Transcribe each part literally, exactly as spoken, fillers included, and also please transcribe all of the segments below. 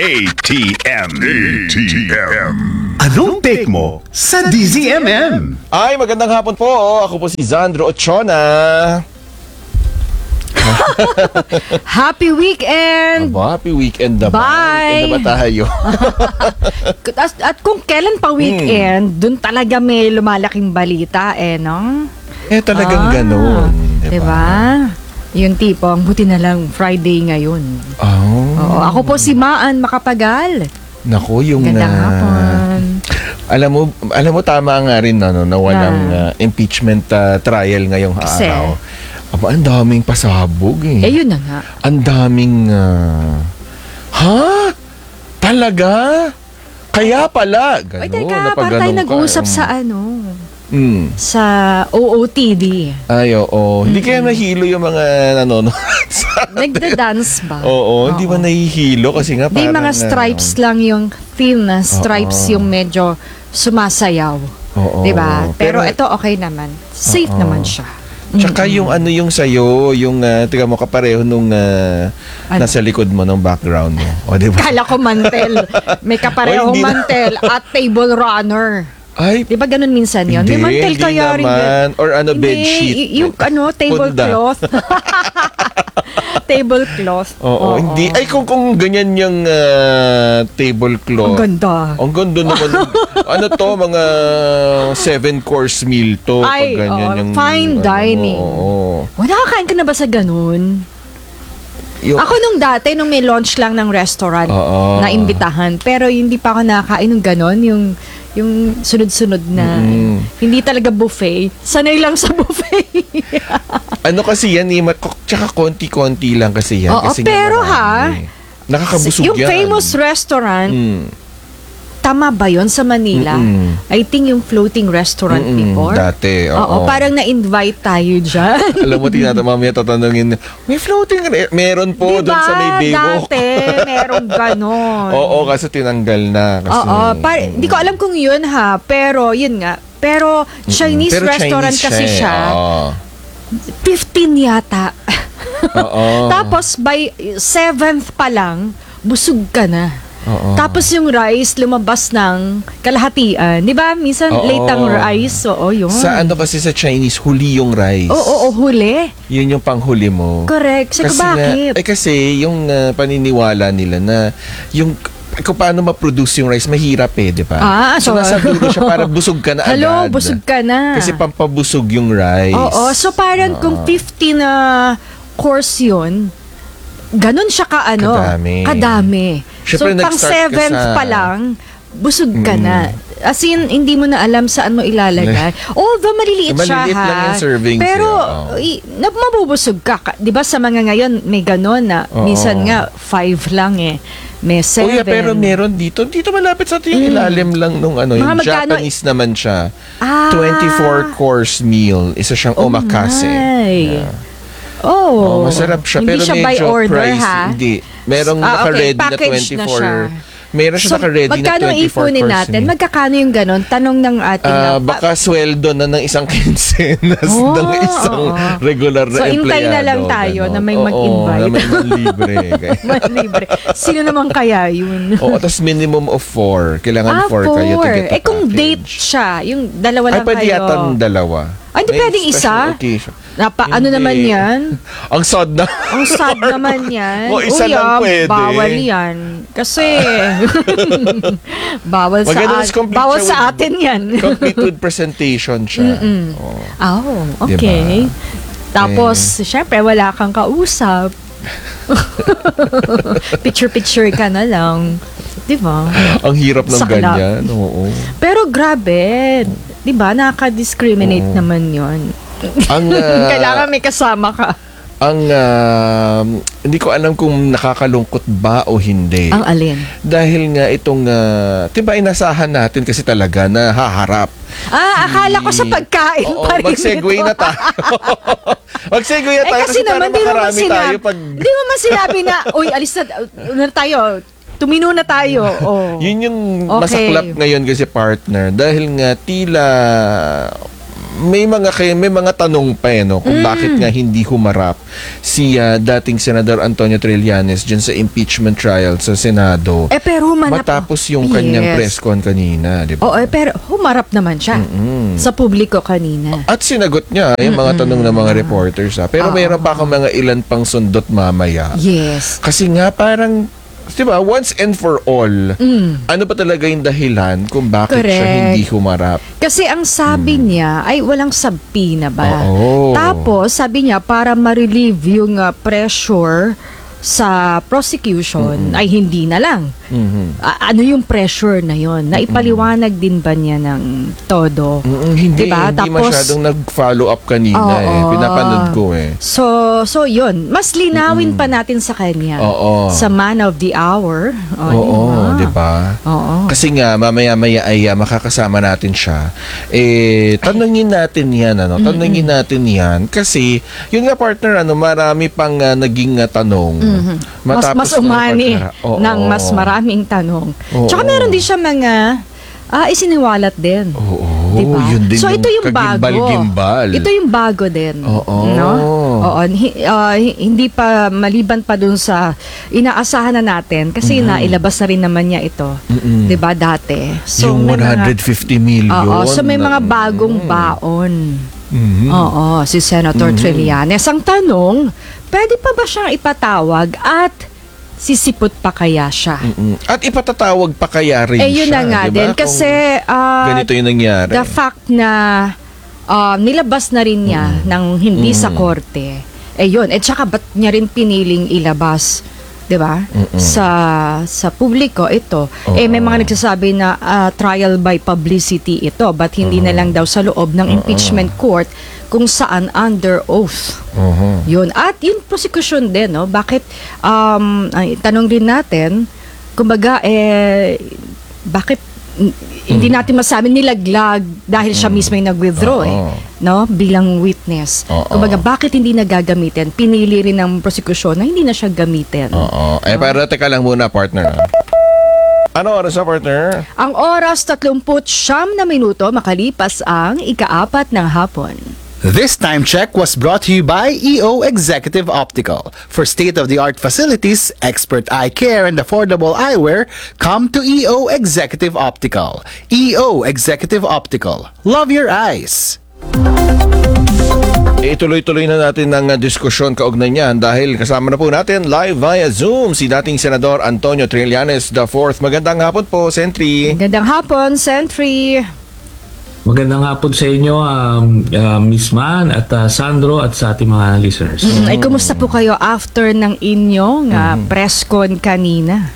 A T M. A T M. Anong take mo sa D Z M M? Ay, magandang hapon po. Ako po si Zandro Ochona. Happy weekend! Aba, happy weekend na ba? Bye! Weekend na ba tayo? at, at kung kailan pa weekend, hmm. dun talaga may lumalaking balita eh, no? Eh, talagang ah, ganon. Diba? diba? Yung tipong, buti na lang Friday ngayon. Oh. Oo, ako po si Maan Makapagal. Naku, yung... Gandang uh, hapon. Alam mo, alam mo tama nga rin ano, na walang uh, impeachment uh, trial ngayong Kasi, araw. Aba, ang daming pasabog eh. Eh, yun na nga. Ang daming... Uh, ha? Talaga? Kaya pala. Ganun, Ay, teka, parang tayo nag-uusap um, sa ano... Mm. Sa O O T D. Ay, oo. Mm-hmm. Hindi kaya nahilo yung mga nanonood. Nagda-dance ba? Oo, hindi ba nahihilo? Kasi nga parang... Di mga stripes uh, lang yung thin na stripes oo. Yung medyo sumasayaw. Oo. Diba? Pero, Pero ito okay naman. Safe oo. Naman siya. Tsaka mm-hmm. yung ano yung sayo, yung uh, tiga mo kapareho nung uh, ano? Nasa likod mo, nung background mo. O, diba? Kala ko mantel. May kaparehong mantel at table runner. Ay, di ba ganun minsan yun? Hindi, may mantel kaya rin yun. Or ano, hindi, bedsheet. Y- yung ano, tablecloth. Tablecloth. Oo, oo, hindi. Ay, kung, kung ganyan yung uh, tablecloth. Ang ganda. Ang ganda naman. Ano to, mga seven course meal to. Ay, pag ganyan oh, yung, fine ano, dining. Oo. O, nakakain ka na ba sa ganun? Yung, ako nung dati, nung may launch lang ng restaurant, oo. na imbitahan. Pero hindi pa ako nakakain ng ganun. Yung yung sunod-sunod na mm. hindi talaga buffet. Sanay lang sa buffet. Ano kasi yan eh, tsaka konti-konti lang kasi yan. Oo, kasi pero ha, eh. Nakakabusog yung yan. Yung famous restaurant, mm. tama ba yun sa Manila? Mm-mm. I think yung floating restaurant Mm-mm. before. Dati, oo. Oo, parang na-invite tayo dyan. Alam mo, tinata mamaya tatanungin, may floating, meron po diba, doon sa may Baywalk. Dati, meron ganon. Oo, kasi tinanggal na. Kasi, oo, par- di ko alam kung yun ha, pero yun nga. Pero Chinese pero restaurant Chinese kasi siya. siya fifteen yata. Oo. Tapos by seventh pa lang, busog ka na. Oo. Tapos yung rice lumabas ng kalahatian. Di ba? Minsan oo. Late ang rice. Oo, yun. Sa ano kasi sa Chinese, huli yung rice. Oo, oo, huli. Yun yung panghuli mo. Correct. Kasi, kasi bakit? Na, eh kasi yung uh, paniniwala nila na yung kung paano ma-produce yung rice, mahirap eh, di ba? Ah, so, so nasa dulo siya para busog ka na agad. Hello, busog ka na. Kasi pampabusog yung rice. Oo, so parang uh, kung fifty na course yun, ganun siya ka ano, kadami. kadami. Siyempre, so pang seventh sa... pa lang, busog ka mm. na. As in, hindi mo na alam saan mo ilalagay. Although maliliit so, siya maliliit ha. Lang yung servings. Pero oh. i- mabubusog ka. Di ba sa mga ngayon may ganon na oh. minsan nga five lang eh. May seven. Oh yeah, pero meron dito. Dito malapit sa atin yung mm. ilalim lang nung ano. Mga yung magkano, Japanese naman siya. Ah. twenty-four course meal. Isa siyang oh omakase. Yeah. Oh, oh, masarap siya. Hindi pero siya by medyo order, price. Ha? Hindi. Merong ah, naka-ready okay. na twenty-four. Na meron siya so, naka-ready na twenty-four course. Magkano ipunin natin? Meal. Magkakano yung ganon? Tanong ng ating... Uh, baka sweldo na ng isang quincenas oh, ng isang oh. regular na so, empleyado. So, intay na lang tayo ganon. Na may mag-invite. Oo, na may manlibre. Manlibre. Sino naman kaya yun? Oo, tapos minimum of four. Kailangan ah, four, four kayo to get a eh, kung date siya, yung dalawa lang Ay, pwede kayo. Ay, pwede yata dalawa. Ay, hindi pwedeng isa? Napa, ano naman yan? Ang sad na. Ang sad naman yan. O, isa Uy, lang pwede. Bawal yan. Kasi, bawal sa, at, bawal sa atin yan. Complete with presentation siya. Oh, oh okay. Diba? Tapos, eh. syempre, wala kang kausap. Picture-picture ka na lang. Diba? Ang hirap ng Saklap. Ganyan. Oo. Pero grabe. Diba? Nakaka-discriminate Oo. Naman yun. Ang, uh, kailangan may kasama ka. Ang, uh, hindi ko alam kung nakakalungkot ba o hindi. Ang alin? Dahil nga itong, uh, diba inasahan natin kasi talaga na haharap. Ah, akala ko sa pagkain Oo, pa rin. mag-segue na tayo. mag-segue na tayo eh, kasi, kasi naman, di naman sinabi, tayo pag... di naman sinabi na, uy, alis na, na tayo. Tumino na tayo. Oh. Yun yung okay. masaklap ngayon kasi partner. Dahil nga tila may mga kay may mga tanong pa eh, no, kung Mm. bakit nga hindi humarap si ah, dating Senador Antonio Trillanes diyan sa impeachment trial sa Senado. Eh, pero humanap. Matapos yung kanyang Yes. press con kanina, di ba? Oo, eh, pero humarap naman siya sa publiko kanina. At sinagot niya yung mga tanong ng mga reporters. Ha? Pero Oo. mayroon pa akong mga ilan pang sundot mamaya. Yes. Kasi nga parang, di ba, once and for all, ano pa talaga yung dahilan kung bakit siya Correct. hindi humarap? Kasi ang sabi niya ay walang sabpina ba? Oo. Tapos sabi niya para ma-relieve yung uh, pressure sa prosecution ay hindi na lang. Mhm. A- ano yung pressure na yon? Naipaliwanag din ba niya ng todo? Mm, hindi, Diba? hindi Tapos- masyadong nag-follow up kanina eh. Oo. Pinapanood ko eh. So, so yun. Mas linawin pa natin sa kanya. Oo. Sa man of the hour. O, Oo, diba? di ba? Oo. Kasi nga, mamaya-maya ay ah, makakasama natin siya. Eh, tanungin natin yan, ano? Tanungin natin yan. Kasi, yun nga partner, ano, marami pang ah, naging ah, tanong. Mas, Matapos mas ng umani pagkara- Oo. ng mas maraming tanong. Oo. Tsaka meron din siya mga ah, isiniwalat din. Oo, Diba? yun din So ito yung bago. kagimbal-gimbal. Ito yung bago din. Oo. No? Oo, hi- ah, hi- hindi pa maliban pa dun sa inaasahan na natin kasi nailabas na rin naman niya ito. 'Di ba dati? yung may one hundred fifty million. Oo, so may na- mga bagong baon. Mhm. Oo, si Senator Trillanes. Ang tanong, pwede pa ba siyang ipatawag at sisipot pa kaya siya? Mm. At ipatatawag pa kaya rin Eh, yun siya, na nga diba? din. Kung Kasi, ah, ganito yung nangyari. the fact na ah, nilabas na rin niya ng hindi sa korte, eh yun. Eh, tsaka ba't niya rin piniling ilabas, di ba? Sa sa publiko ito. Eh, may mga nagsasabi na ah, trial by publicity ito, but hindi na lang daw sa loob ng impeachment court kung saan under oath. Mhm. Yun. At yung prosecution din, no? Bakit, um, ay, tanong rin natin, kumbaga, eh, bakit n- hindi natin masabi nilaglag dahil siya mismo yung nag-withdraw, eh, Oo. no? Bilang witness. Oo. Kumbaga, bakit hindi nagagamitin? Pinili rin ng prosecution na hindi na siya gamitin. Oo. Eh, pero teka lang muna, partner. Ano oras na, partner? Ang oras, tatlumput siyam na minuto makalipas ang ikaapat ng hapon. This time check was brought to you by E O Executive Optical. For state-of-the-art facilities, expert eye care, and affordable eyewear, come to E O Executive Optical. E O Executive Optical. Love your eyes. Eh, tuloy-tuloy na natin ang uh, diskusyon kaugnay niyan dahil kasama na po natin live via Zoom si dating Senador Antonio Trillanes the fourth. Magandang hapon po, Sentry. Gandang hapon, Sentry. Magandang hapon sa inyo, um, uh, Miss Man at uh, Sandro at sa ating mga listeners. Mm, ay, kumusta po kayo after ng inyong ah, press con kanina?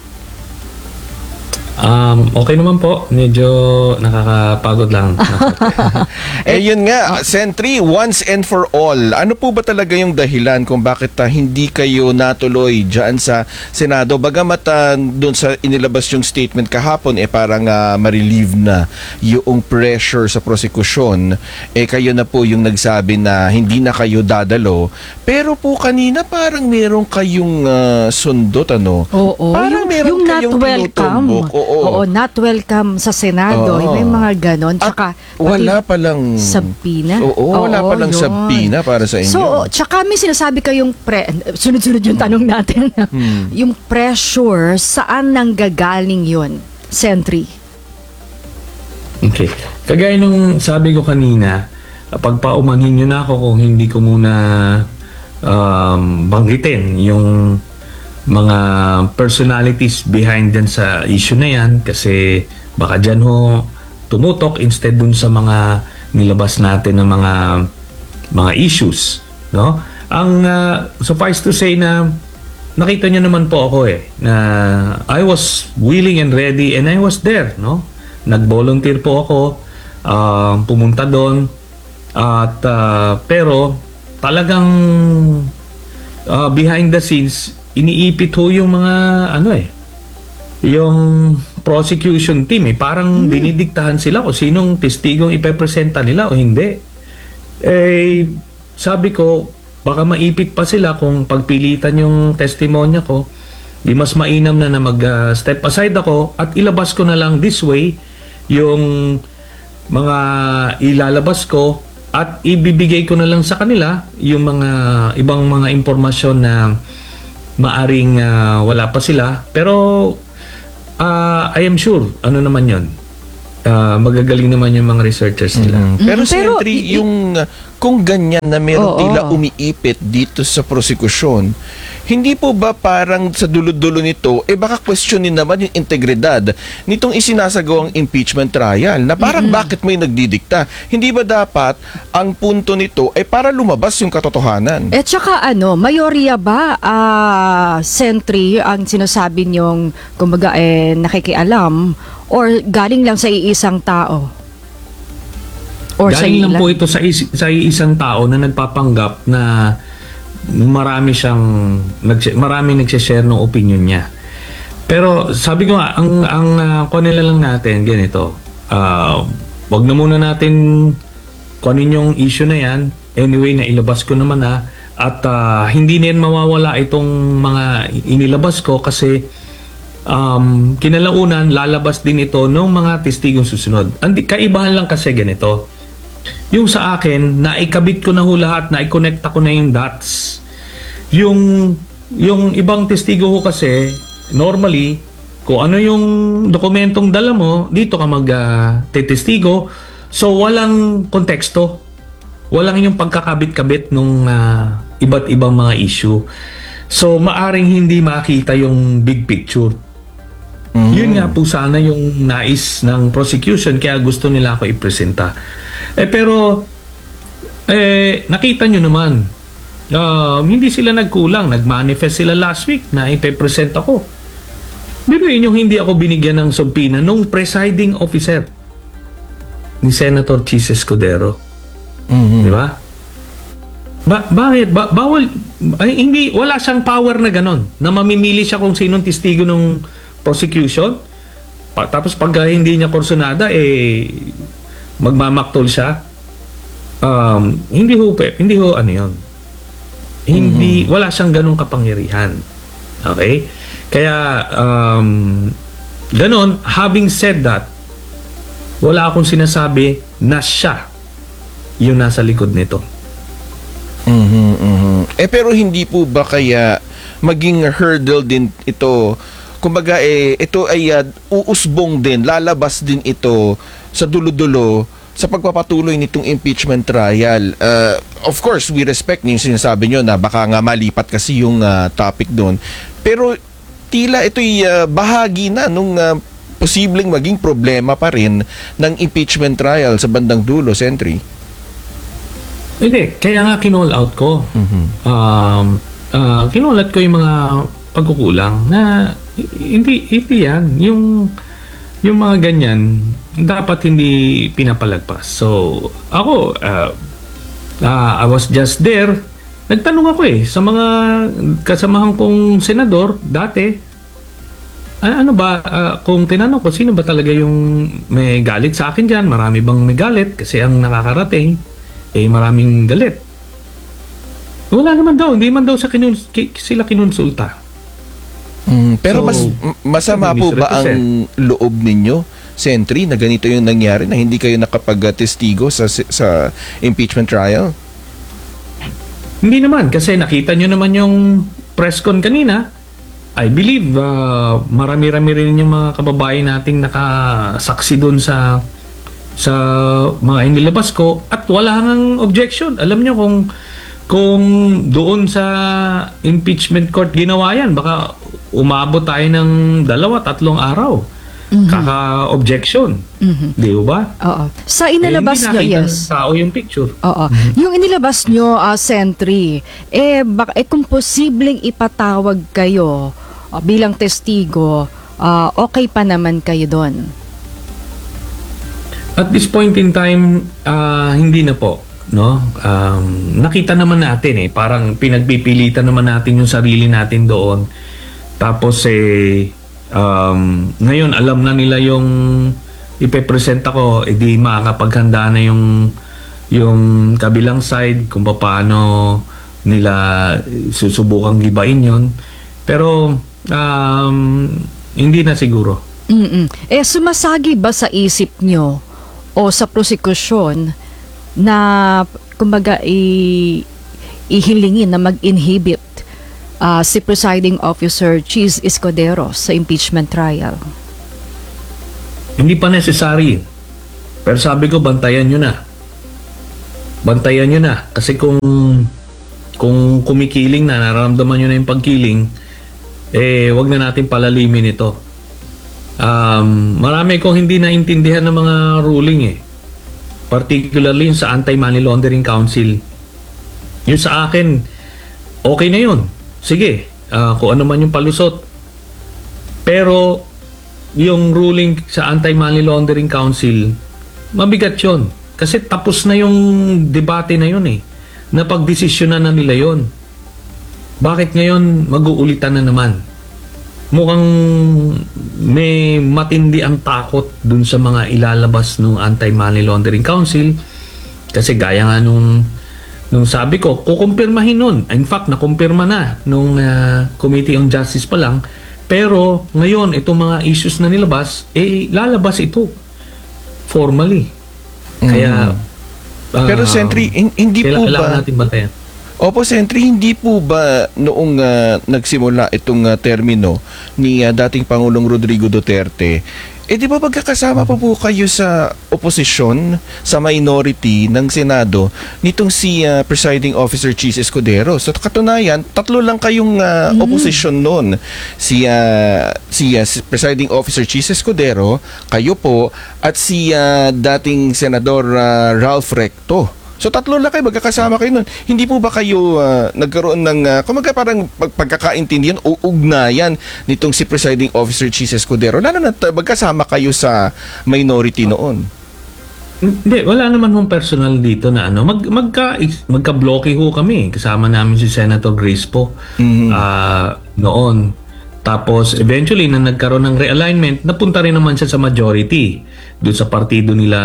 Um, okay naman po, medyo nakakapagod lang. Eh yun nga, Sentry, once and for all, ano po ba talaga yung dahilan kung bakit ah, hindi kayo natuloy dyan sa Senado? Bagamat uh, doon sa inilabas yung statement kahapon, eh parang ah, ma-relieve na yung pressure sa prosecution, eh kayo na po yung nagsabi na hindi na kayo dadalo. Pero po kanina parang meron kayong ah, sundot, ano? Oo, Parang yung, meron yung not kayong welcome. tinutumbok. Oo. Oo, not welcome sa Senado. Oo. May mga ganon. At Tsaka, wala pati palang sabpina. Oo, wala Oo, palang yun. sabpina para sa inyo. So, tsaka may sinasabi kayong pre... Sunod-sunod yung tanong natin. Hmm. Yung pressure, saan nanggagaling yun? Sentry. Okay. Kagaya nung sabi ko kanina, pagpaumanhin nyo na ako kung hindi ko muna um, banggitin yung mga personalities behind din sa issue na yan kasi baka dyan ho tumutok instead dun sa mga nilabas natin ng mga mga issues, no? Ang uh, suffice to say na nakita niyo naman po ako eh na I was willing and ready and I was there, no? Nag-volunteer po ako, uh, pumunta doon at uh, pero talagang uh, behind the scenes iniipit ho yung mga ano eh yung prosecution team eh parang dinidiktahan sila kung sinong testigong ipepresenta nila o hindi. Eh sabi ko baka maipit pa sila kung pagpilitan yung testimonya ko. Di mas mainam na na mag uh, step aside ako at ilabas ko na lang this way yung mga ilalabas ko at ibibigay ko na lang sa kanila yung mga ibang mga impormasyon na maaring ah, wala pa sila. Pero ah, I am sure, ano naman yon, ah, magagaling naman yung mga researchers nila. Pero, Mhm. Pero, Sentry, i- i- yung uh, kung ganyan na meron Oo. tila umiipit dito sa prosekusyon, hindi po ba parang sa dulo-dulo nito, eh baka questionin naman yung integridad nitong isinasagawang impeachment trial na parang bakit may nagdidikta? Hindi ba dapat ang punto nito ay para lumabas yung katotohanan? Eh tsaka ano, mayorya ba ah Sentry ang sinasabi niyong kumbaga eh nakikialam or galing lang sa iisang tao? Or sa Galing lang ilan? po ito sa, is- sa isang tao na nagpapanggap na marami siyang nagse- marami nagse-share ng opinion niya. Pero sabi ko nga, ang ang uh, kunila lang natin ganito. Ah, wag na muna natin kunin yung issue na yan. Anyway, na ilabas ko naman na at ah, hindi na yan mawawala itong mga inilabas ko kasi um, kinalaunan lalabas din ito ng mga testigong susunod. Ang di- kaibahan lang kasi ganito. Yung sa akin, naikabit ko na ho lahat, naikonnect ko na yung dots. Yung, yung ibang testigo ho kasi, normally, kung ano yung dokumentong dala mo, dito ka mag-testigo. So, walang konteksto. Walang yung pagkakabit-kabit ng iba't ibang mga issue. So, maaring hindi makita yung big picture. Yun nga po sana yung nais ng prosecution kaya gusto nila ako ipresenta. Eh pero eh nakita nyo naman um, hindi sila nagkulang, nagmanifest sila last week na ipe-present ako. Biruin yung hindi ako binigyan ng subpoena nung presiding officer ni Senator Chis Escudero. Di ba? Ba bakit? Ba bawal ay, hindi wala siyang power na ganon na mamimili siya kung sinong testigo ng prosecution. Pa, tapos pag uh, hindi niya kursunada eh magmamaktol siya. Um, hindi ho pe, hindi ho ano 'yon. Hindi wala siyang ganung kapangyarihan. Okay? Kaya um ganon, having said that, wala akong sinasabi na siya yung nasa likod nito. Mhm, mhm. Eh pero hindi po ba kaya maging hurdle din ito? Kumbaga eh ito ay uh, uusbong din, lalabas din ito sa dulo-dulo sa pagpapatuloy nitong impeachment trial. Uh, of course, we respect yung sinasabi nyo na baka nga malipat kasi yung uh, topic doon. Pero tila ito'y uh, bahagi na nung uh, posibleng maging problema pa rin ng impeachment trial sa bandang dulo, Sentry. Hindi, kaya nga kinall out ko. Mhm. Um, uh, kinall out ko yung mga pagkukulang na hindi hindi yan yung yung mga ganyan dapat hindi pinapalagpas. So ako uh, uh, I was just there, nagtanong ako eh sa mga kasamahan kong senador dati, ah, ano ba uh, kung tinanong ko sino ba talaga yung may galit sa akin dyan, marami bang may galit kasi ang nakakarating eh maraming galit. Wala naman daw, hindi man daw sa kinun sila kinonsulta. Mm, pero So, mas m- masama po ba ang loob ninyo, Sentry, na ganito yung nangyari na hindi kayo nakapag-testigo sa sa impeachment trial? Hindi naman kasi nakita nyo naman yung press con kanina. I believe uh, marami-rami rin yung mga kababayan nating nakasaksi doon sa sa mga inilabas ko at wala nang objection. Alam nyo kung kung doon sa impeachment court ginawa yan, baka umabot tayo ng dalawa, tatlong araw. Kaka-objection. Di ba? Oo. Sa inilabas eh, nyo, hindi nakita yes. ng tao yung picture. Oo. Yung inilabas nyo, uh, Sentry, eh, bak- eh kung posibleng ipatawag kayo uh, bilang testigo, uh, okay pa naman kayo doon? At this point in time, ah, hindi na po. No? Um, nakita naman natin eh, parang pinagpipilitan naman natin yung sarili natin doon. Tapos eh, um, ngayon alam na nila yung ipepresent ako, edi makakapaghanda na yung yung kabilang side kung paano nila susubukang gibain yun. Pero um, hindi na siguro. Mm-mm. Eh, sumasagi ba sa isip nyo o sa prosekusyon na kumbaga i- ihilingin na mag-inhibit ah, si Presiding Officer Cheese Escudero sa impeachment trial? Hindi pa necessary. Pero sabi ko, bantayan nyo na. Bantayan nyo na. Kasi kung kung kumikiling na, nararamdaman nyo na yung pagkiling, eh, wag na natin palalimin ito. Um, marami kong hindi naintindihan ng mga ruling eh. Particularly yung sa Anti-Money Laundering Council. Yung sa akin, okay na yun. Sige, ah, kung ano man yung palusot. Pero, yung ruling sa Anti-Money Laundering Council, mabigat yun. Kasi tapos na yung debate na yun eh. Napagdesisyonan na nila yun. Bakit ngayon mag-uulitan na naman? Mukhang may matindi ang takot dun sa mga ilalabas ng Anti-Money Laundering Council. Kasi gaya nga nung, nung sabi ko, kukumpirmahin nun. In fact, nakumpirma na nung uh, Committee on Justice pa lang. Pero ngayon, itong mga issues na nilabas, eh lalabas ito formally. Kaya uh, Pero Sentry, hin- hindi po kailangan ba... natin bantayan. Opo, Sentry, hindi po ba noong ah, nagsimula itong ah, termino ni ah, dating Pangulong Rodrigo Duterte, eh di ba magkakasama pa po kayo sa oposisyon, sa minority ng Senado, nitong si ah, Presiding Officer Cheese Escudero? So katunayan, tatlo lang kayong ah, oposisyon noon. Si, ah, si, ah, si Presiding Officer Cheese Escudero, kayo po, at si ah, dating Senador ah, Ralph Recto. So tatlo lang kayo, magkakasama kayo nun. Hindi po ba kayo ah, nagkaroon ng, uh, kumaga parang pag- pagkakaintindihan o ugnayan nitong si Presiding Officer Cheese Escudero? Lalo na t- magkasama kayo sa minority noon. Hindi, wala naman hong personal dito na ano. Mag, magka, magka-blocky ho kami. Kasama namin si Senator Grace po ah, noon. Tapos eventually na nagkaroon ng realignment, napunta rin naman siya sa majority doon sa partido nila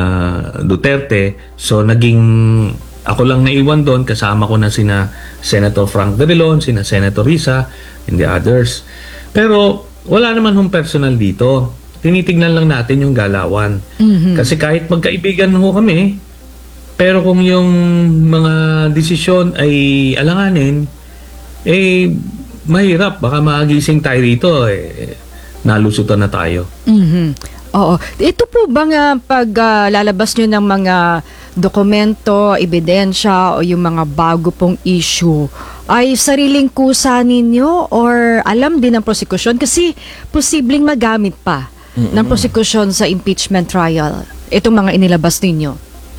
Duterte. So naging ako lang naiwan doon, kasama ko na sina Senator Frank De Leon, sina Senator Risa and the others. Pero wala naman hong personal dito. Tinitignan lang natin yung galawan. Kasi kahit magkaibigan ho kami, pero kung yung mga desisyon ay alanganin, eh mahirap, baka magising tayo rito, eh, nalusutan na tayo. Mhm. Oo. Ito po bang ah, pag ah, lalabas nyo ng mga dokumento, ebidensya o yung mga bago pong issue, ay sariling kusa ninyo or alam din ng prosecution? Kasi posibleng magamit pa ng prosecution sa impeachment trial itong mga inilabas ninyo.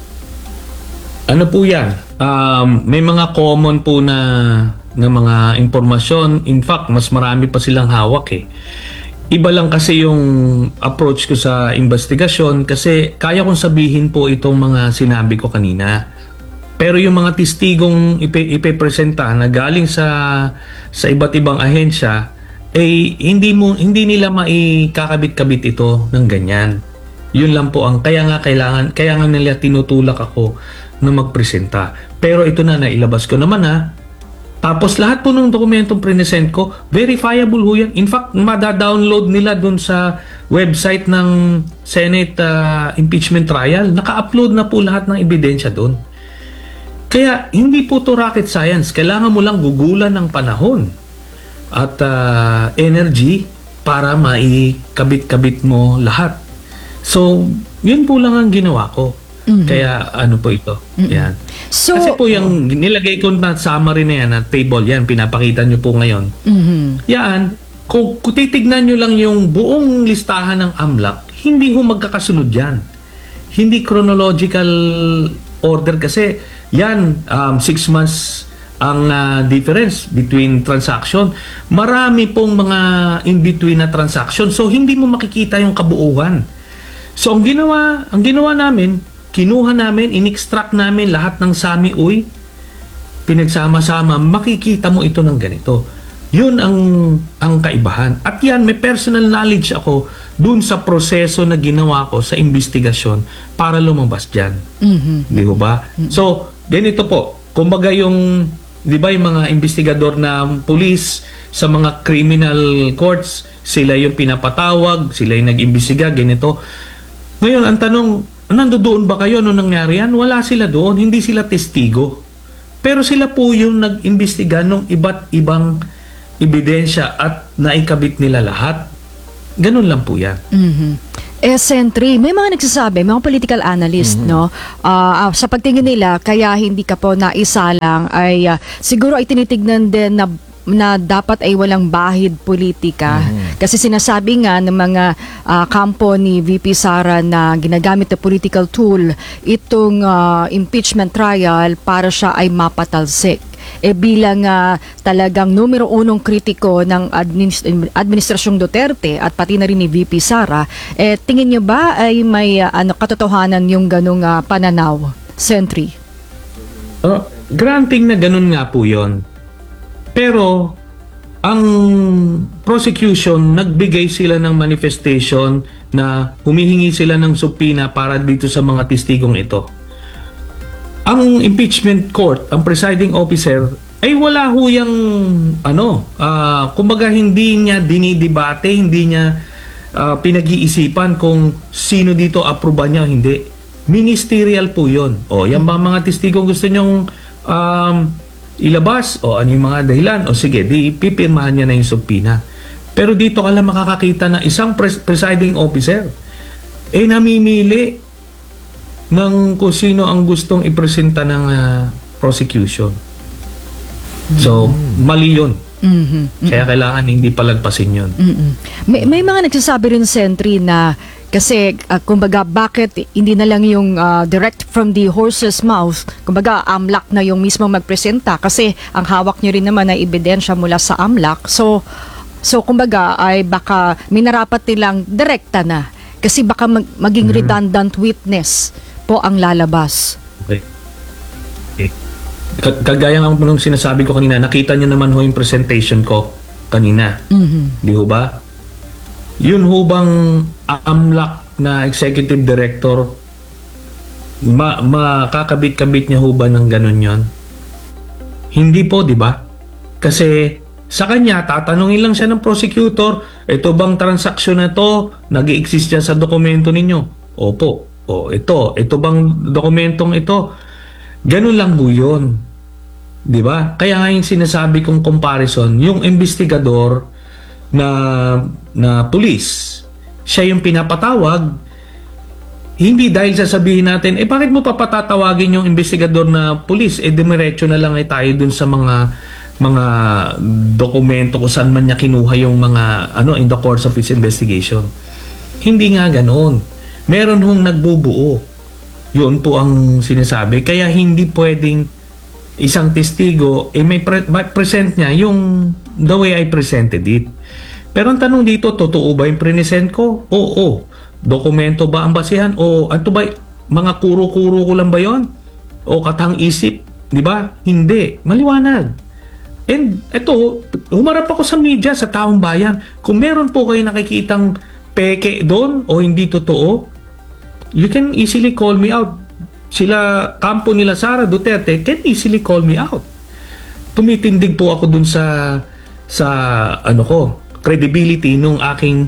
Ano po yan? Um, may mga common po na ng mga impormasyon. In fact, mas marami pa silang hawak eh. Iba lang kasi yung approach ko sa investigasyon kasi kaya kong sabihin po itong mga sinabi ko kanina. Pero yung mga testigong ipe- ipepresenta na galing sa sa iba't ibang ahensya, eh hindi mo hindi nila maikakabit-kabit ito ng ganyan. Yun lang po ang kaya nga kailangan kaya nga nila tinutulak ako na magpresenta. Pero ito na nailabas ko naman ha. Tapos lahat po ng dokumentong present ko, verifiable ho yan. In fact, mada-download nila dun sa website ng Senate uh, impeachment trial. Naka-upload na po lahat ng ebidensya dun. Kaya hindi po to rocket science. Kailangan mo lang gugulan ng panahon at uh, energy para maikabit-kabit mo lahat. So, yun po lang ang ginawa ko. Mm-hmm. Kaya ano po ito? Mm-hmm. Yan. So, kasi po yung nilagay ko na summary na yan, na table yan, pinapakita nyo po ngayon. mhm. Yan, kung, kung titignan nyo lang yung buong listahan ng AMLAC, hindi ho magkakasunod yan. Hindi chronological order kasi yan, um, six months ang uh, difference between transaction. Marami pong mga in-between na transaction. So, hindi mo makikita yung kabuuan. So, ang ginawa, ang ginawa namin, kinuha namin, in-extract namin lahat ng Sami Uy, pinagsama-sama, makikita mo ito ng ganito. Yun ang, ang kaibahan. At yan, may personal knowledge ako dun sa proseso na ginawa ko sa investigasyon para lumabas dyan. Mhm. Di ba ba? So, ganito po. Kumbaga yung, di ba yung mga investigador na police sa mga criminal courts, sila yung pinapatawag, sila yung nag-imbestiga, ganito. Ngayon, ang tanong, nandoon ba kayo nung nangyari yan? Wala sila doon, hindi sila testigo. Pero sila po yung nag-imbestiga ng iba't ibang ebidensya at naikabit nila lahat. Ganun lang po yan. Mhm. Eh, Sentry, may mga nagsasabi, mga political analyst, no? Ah, ah, sa pagtingin nila, kaya hindi ka po naisalang ay ah, siguro ay tinitignan din na na dapat ay walang bahid politika. Kasi sinasabi nga ng mga ah, kampo ni V P Sara na ginagamit na political tool itong ah, impeachment trial para siya ay mapatalsik. Eh bilang ah, talagang numero unong kritiko ng administ- administrasyong Duterte at pati na rin ni V P Sara, eh tingin nyo ba ay may ah, ano katotohanan yung ganung ah, pananaw, Sentry? Uh, granting na ganun nga po yon. Pero ang prosecution, nagbigay sila ng manifestation na humihingi sila ng subpoena para dito sa mga testigong ito. Ang impeachment court, ang presiding officer, ay wala ho yung ano, ah, kumbaga hindi niya dinidebate, hindi niya ah, pinag-iisipan kung sino dito aproba niya o hindi. Ministerial po yun. O, yan ba mga testigong gusto niyong um, ilabas? O, ano yung mga dahilan? O sige, di pipirmahan niya na yung subpoena. Pero dito ka lang makakakita na isang pres- presiding officer eh namimili ng kung sino ang gustong ipresenta ng ah, prosecution. So, mali yun. Mhm. Kaya kailangan hindi palagpasin yun. Mm-mm. May, may mga nagsasabi rin, Sentry, na kasi uh, kumbaga bakit hindi na lang yung uh, direct from the horse's mouth, kumbaga AMLAC na yung mismo magpresenta kasi ang hawak nyo rin naman ay ebidensya mula sa AMLAC. So, so kumbaga ay baka minarapat nilang direkta na kasi baka mag- maging redundant witness po ang lalabas. Okay. Okay. Ka- Kagaya ng nung sinasabi ko kanina, nakita nyo naman ho yung presentation ko kanina. Mhm. Di ho ba? Yun ho bang AMLAC na executive director, ma makakabit-kabit niya ho ba ng ganun yon? Hindi po, di ba? Kasi sa kanya, tatanungin lang siya ng prosecutor, ito bang transaksyon na to nag-i-exist dyan sa dokumento ninyo? Opo. O ito, ito bang dokumentong ito? Ganun lang ho yun. Di ba? Kaya nga yung sinasabi kong comparison, yung investigador na na pulis, siya yung pinapatawag, hindi dahil sasabihin natin, eh bakit mo papatatawagin yung investigador na pulis? Eh dimiretso na lang ay tayo dun sa mga mga dokumento kung saan man niya kinuha yung mga ano in the course of his investigation. Hindi nga ganoon. Meron hong nagbubuo. Yun po ang sinasabi. Kaya hindi pwedeng isang testigo, eh may, pre- may present niya yung the way I presented it. Pero ang tanong dito, totoo ba yung present ko? Oo. Dokumento ba ang basihan? Oo. Ano ba? Mga kuro-kuro ko lang ba yon? O katang isip? Di ba? Hindi. Maliwanag. And ito, humarap ako sa media, sa taong bayan. Kung meron po kayo nakikitang peke doon o hindi totoo, you can easily call me out. Sila, kampo nila Sara Duterte can easily call me out. Tumitindig po ako dun sa sa ano ko, credibility nung aking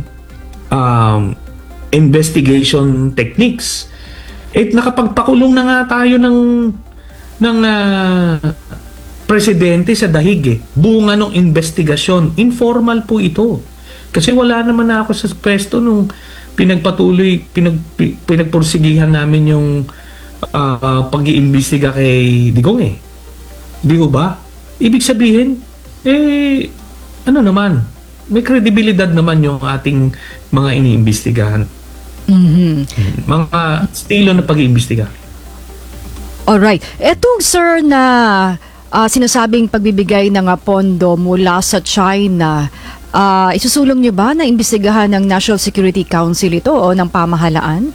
um, investigation techniques. Eh nakapagpakulong na nga tayo ng ng uh, presidente sa dahig eh. Bunga ng investigasyon. Informal po ito. Kasi wala naman na ako sa pwesto nung pinagpatuloy, pinag, pinagpursigihan namin yung uh, pag-iimbestiga kay Digong eh. Di ko ba? Ibig sabihin, eh, ano naman, may kredibilidad naman yung ating mga iniimbestigahan. Mhm. Mga estilo na pag-iimbestiga. Alright. Etong sir na ah, sinasabing pagbibigay ng ah, pondo mula sa China, ah, isusulong niyo ba na imbestigahan ng National Security Council ito o ng pamahalaan?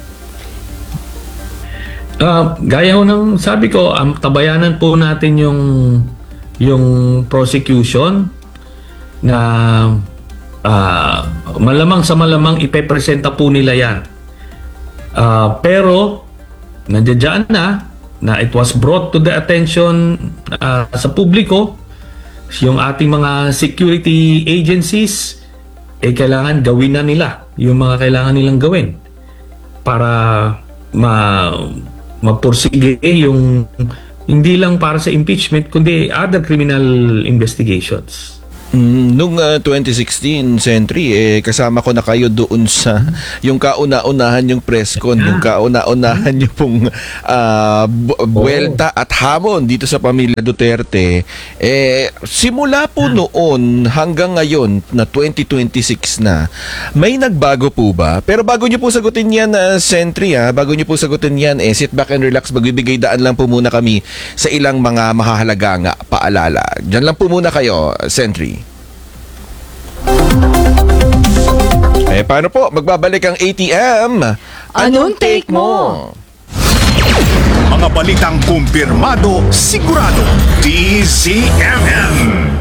Uh, gaya ho ng sabi ko, um, tabayanan po natin yung yung prosecution na uh, malamang sa malamang ipepresenta po nila yan. Uh, pero nandiyan na na it was brought to the attention uh, sa publiko, yung ating mga security agencies, eh kailangan gawin na nila yung mga kailangan nilang gawin para ma mapursige yung hindi lang para sa impeachment kundi other criminal investigations. Mm, nung uh, twenty sixteen, Sentry, eh, kasama ko na kayo doon sa yung kauna-unahan yung press con, yung kauna-unahan yung pong uh, bu- buwelta at hamon dito sa pamilya Duterte. Eh, simula po noon hanggang ngayon na twenty twenty-six na, may nagbago po ba? Pero bago nyo po sagutin yan, uh, Sentry, ha, bago nyo po sagutin yan, eh, sit back and relax, magbibigay daan lang po muna kami sa ilang mga mahahalagang paalala. Diyan lang po muna kayo, Sentry. Eh, paano po? Magbabalik ang A T M. Anong take mo? Mga balitang kumpirmado, sigurado. D Z M M.